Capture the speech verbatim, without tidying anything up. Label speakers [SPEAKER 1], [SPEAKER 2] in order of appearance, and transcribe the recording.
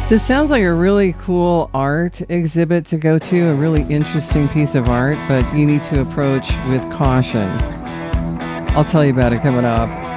[SPEAKER 1] This sounds like a really cool art exhibit to go to, a really interesting piece of art, but you need to approach with caution. I'll tell you about it coming up.